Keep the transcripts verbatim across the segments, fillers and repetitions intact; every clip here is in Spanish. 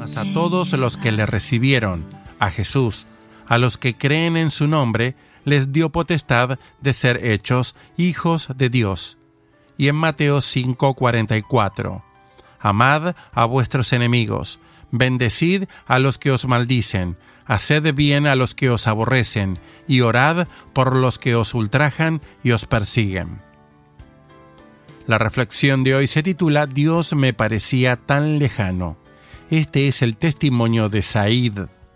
Mas a todos los que le recibieron, a Jesús, a los que creen en su nombre, les dio potestad de ser hechos hijos de Dios. Y en Mateo cinco cuarenta y cuatro, amad a vuestros enemigos, bendecid a los que os maldicen, haced bien a los que os aborrecen, y orad por los que os ultrajan y os persiguen. La reflexión de hoy se titula Dios me parecía tan lejano. Este es el testimonio de Said.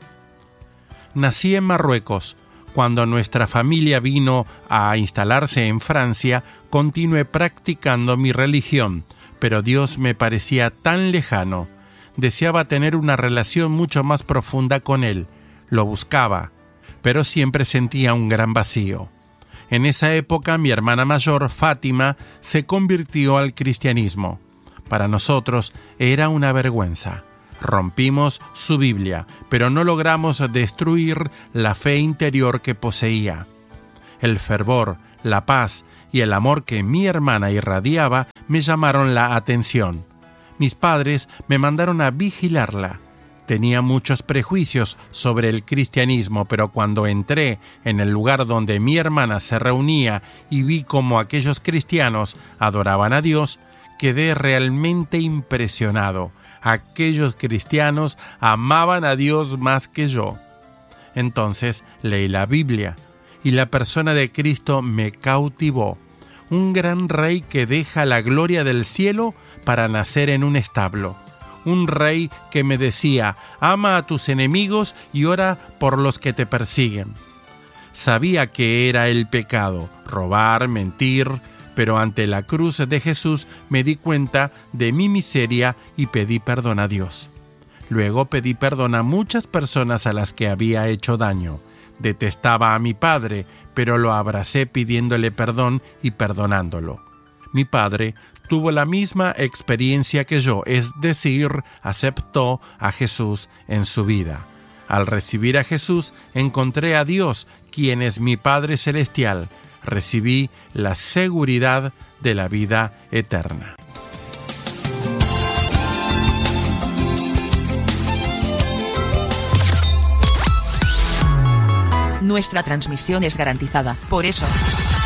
Nací en Marruecos. Cuando nuestra familia vino a instalarse en Francia, continué practicando mi religión, pero Dios me parecía tan lejano. Deseaba tener una relación mucho más profunda con Él. Lo buscaba, pero siempre sentía un gran vacío. En esa época, mi hermana mayor, Fátima, se convirtió al cristianismo. Para nosotros era una vergüenza. Rompimos su Biblia, pero no logramos destruir la fe interior que poseía. El fervor, la paz y el amor que mi hermana irradiaba me llamaron la atención. Mis padres me mandaron a vigilarla. Tenía muchos prejuicios sobre el cristianismo, pero cuando entré en el lugar donde mi hermana se reunía y vi cómo aquellos cristianos adoraban a Dios, quedé realmente impresionado. Aquellos cristianos amaban a Dios más que yo. Entonces leí la Biblia y la persona de Cristo me cautivó. Un gran rey que deja la gloria del cielo para nacer en un establo. Un rey que me decía, ama a tus enemigos y ora por los que te persiguen. Sabía que era el pecado, robar, mentir, pero ante la cruz de Jesús me di cuenta de mi miseria y pedí perdón a Dios. Luego pedí perdón a muchas personas a las que había hecho daño. Detestaba a mi padre, pero lo abracé pidiéndole perdón y perdonándolo. Mi padre tuvo la misma experiencia que yo, es decir, aceptó a Jesús en su vida. Al recibir a Jesús, encontré a Dios, quien es mi Padre Celestial. Recibí la seguridad de la vida eterna. Nuestra transmisión es garantizada, por eso